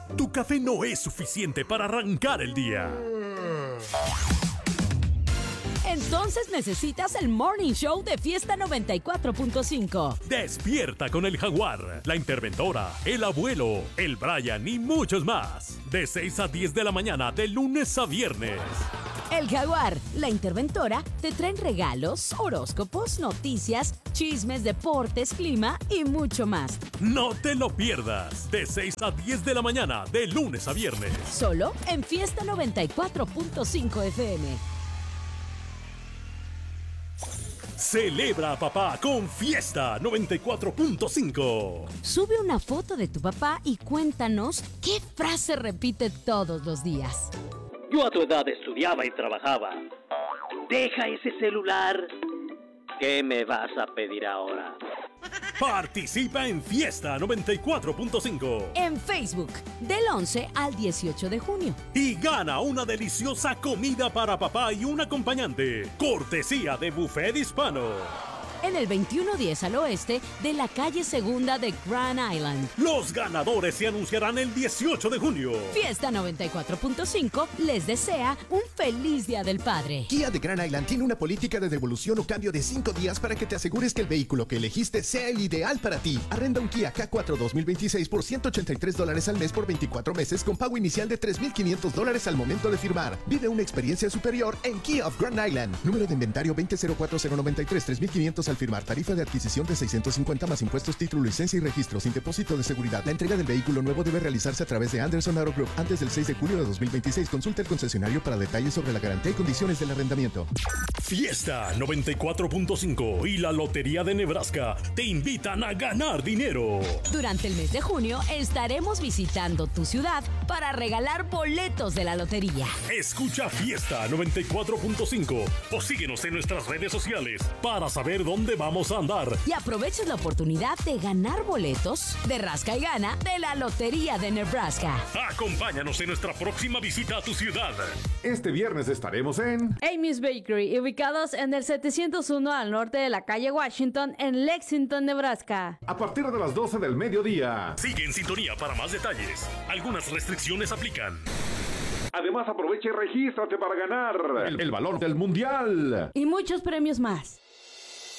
tu café no es suficiente para arrancar el día. Entonces necesitas el Morning Show de Fiesta 94.5. Despierta con el Jaguar, la interventora, el abuelo, el Brian y muchos más. De 6 a 10 de la mañana, de lunes a viernes. El Jaguar, la interventora, te traen regalos, horóscopos, noticias, chismes, deportes, clima y mucho más. No te lo pierdas. De 6 a 10 de la mañana, de lunes a viernes. Solo en Fiesta 94.5 FM. Celebra a papá con Fiesta 94.5. Sube una foto de tu papá y cuéntanos qué frase repite todos los días. Yo a tu edad estudiaba y trabajaba. Deja ese celular. ¿Qué me vas a pedir ahora? Participa en Fiesta 94.5. En Facebook, del 11 al 18 de junio. Y gana una deliciosa comida para papá y un acompañante. Cortesía de Buffet Hispano. En el 2110 al oeste de la calle Segunda de Grand Island. Los ganadores se anunciarán el 18 de junio. Fiesta 94.5 les desea un feliz Día del Padre. Kia de Grand Island tiene una política de devolución o cambio de 5 días para que te asegures que el vehículo que elegiste sea el ideal para ti. Arrenda un Kia K4 2026 por $183 al mes por 24 meses con pago inicial de $3,500 al momento de firmar. Vive una experiencia superior en Kia of Grand Island. Número de inventario 2040093, $3,500 al firmar. Tarifa de adquisición de $650 más impuestos, título, licencia y registro sin depósito de seguridad. La entrega del vehículo nuevo debe realizarse a través de Anderson Auto Group antes del 6 de julio de 2026. Consulta el concesionario para detalles sobre la garantía y condiciones del arrendamiento. Fiesta 94.5 y la Lotería de Nebraska te invitan a ganar dinero. Durante el mes de junio estaremos visitando tu ciudad para regalar boletos de la lotería. Escucha Fiesta 94.5 o síguenos en nuestras redes sociales para saber dónde vamos a andar. Y aproveches la oportunidad de ganar boletos de Rasca y Gana de la Lotería de Nebraska. Acompáñanos en nuestra próxima visita a tu ciudad. Este viernes estaremos en Amy's Bakery, ubicados en el 701 al norte de la calle Washington en Lexington, Nebraska. a partir de las 12 del mediodía. Sigue en sintonía para más detalles. Algunas restricciones aplican. Además, aprovecha y regístrate para ganar el balón del mundial. Y muchos premios más.